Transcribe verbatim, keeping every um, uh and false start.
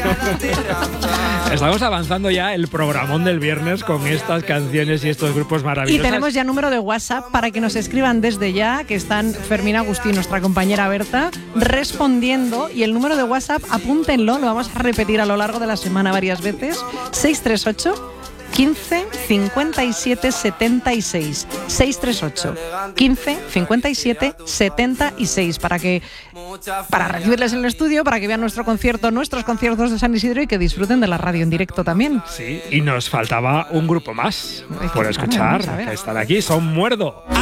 Estamos avanzando ya el programón del viernes con estas canciones y estos grupos maravillosos. Y tenemos ya número de WhatsApp para que nos escriban desde ya, que están Fermín Agustín, nuestra compañera Berta, respondiendo. Y el número de WhatsApp, apúntenlo, lo vamos a repetir a lo largo de la semana varias veces. seis tres ocho quince cincuenta y siete setenta y seis. seis tres ocho quince cincuenta y siete setenta y seis para que para recibirles en el estudio, para que vean nuestro concierto, nuestros conciertos de San Isidro y que disfruten de la radio en directo también. Sí, y nos faltaba un grupo más por escuchar, Vamos a ver. que están aquí, son Muerdo.